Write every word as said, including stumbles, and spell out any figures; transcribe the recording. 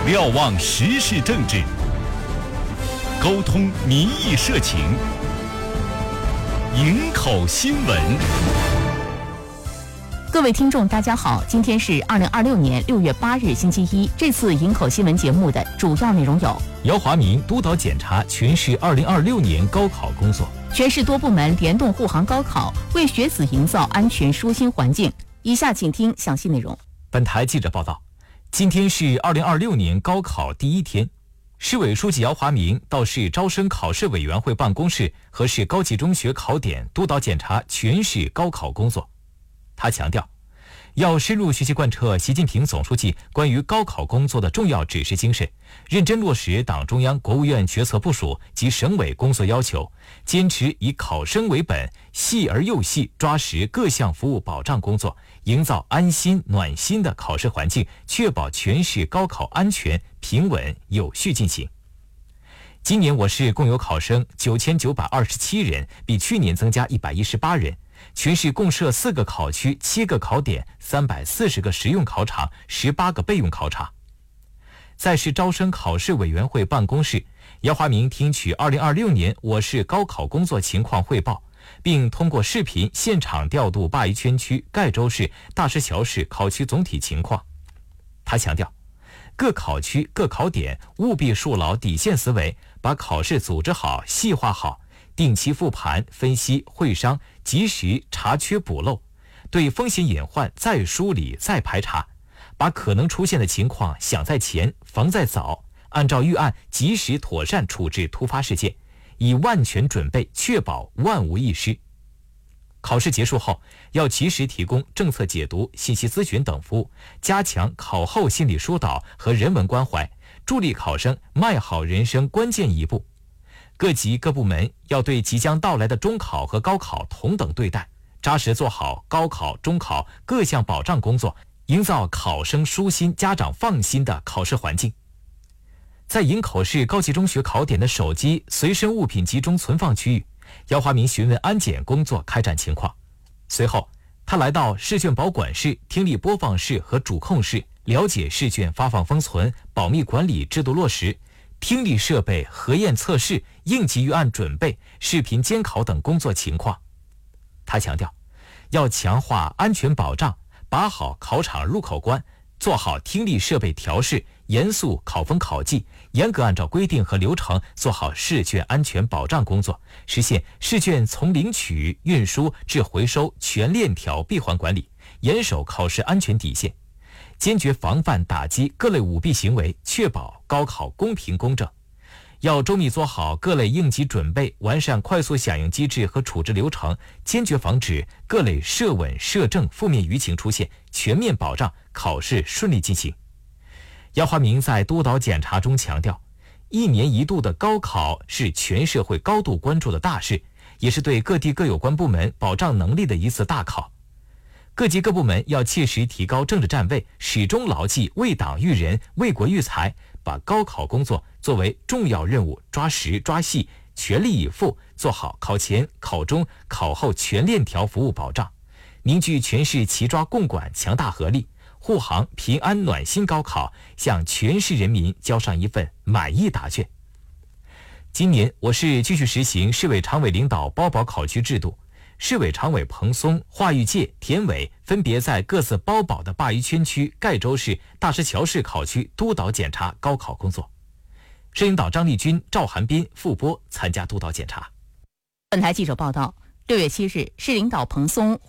瞭望时事政治，沟通民意社情，营口新闻。 各位听众大家好，今天是二零二六年六月八日星期一。这次营口新闻节目的主要内容有： 姚华明督导检查全市二零二六年高考工作， 全市多部门联动护航高考，为学子营造安全舒心环境。以下请听详细内容。 本台记者报道，今天是二零二六年高考第一天，市委书记姚华明到市招生考试委员会办公室和市高级中学考点督导检查全市高考工作。他强调，要深入学习贯彻习近平总书记关于高考工作的重要指示精神，认真落实党中央、国务院决策部署及省委工作要求，坚持以考生为本，细而又细抓实各项服务保障工作，营造安心暖心的考试环境，确保全市高考安全、平稳、有序进行。今年我市共有考生九千九百二十七人，比去年增加一百一十八人。全市共设四个考区、七个考点、三百四十个实用考场、十八个备用考场。在市招生考试委员会办公室，姚华明听取二零二六年我市高考工作情况汇报，并通过视频现场调度鲅鱼圈区、盖州市、大石桥市考区总体情况。他强调，各考区、各考点务必树牢底线思维，把考试组织好、细化好，定期复盘、分析、会商，及时查缺补漏，对风险隐患再梳理、再排查，把可能出现的情况想在前、防在早，按照预案及时妥善处置突发事件，以万全准备，确保万无一失。考试结束后，要及时提供政策解读、信息咨询等服务，加强考后心理疏导和人文关怀，助力考生迈好人生关键一步。各级各部门要对即将到来的中考和高考同等对待，扎实做好高考、中考各项保障工作，营造考生舒心、家长放心的考试环境。在营口市高级中学考点的手机、随身物品集中存放区域，姚华明询问安检工作开展情况。随后，他来到试卷保管室、听力播放室和主控室，了解试卷发放封存、保密管理制度落实、听力设备核验测试、应急预案准备、视频监考等工作情况。他强调，要强化安全保障，把好考场入口关，做好听力设备调试，严肃考封考绩，严格按照规定和流程做好试卷安全保障工作，实现试卷从领取、运输至回收全链条闭环管理，严守考试安全底线，坚决防范打击各类舞弊行为，确保高考公平公正。要周密做好各类应急准备，完善快速响应机制和处置流程，坚决防止各类涉稳涉政负面舆情出现，全面保障考试顺利进行。姚华明在督导检查中强调，一年一度的高考是全社会高度关注的大事，也是对各地各有关部门保障能力的一次大考。各级各部门要切实提高政治站位，始终牢记为党育人、为国育才，把高考工作作为重要任务，抓实抓细，全力以赴做好考前、考中、考后全链条服务保障，凝聚全市齐抓共管强大合力，护航平安暖心高考，向全市人民交上一份满意答卷。今年我市继续实行市委常委领导包保考区制度，市委常委彭松、华玉界、田伟分别在各自包保的鲅鱼圈区、盖州市、大石桥市考区督导检查高考工作。市领导张立军、赵寒斌、傅波参加督导检查。 本台记者报道，六月七日，市领导彭松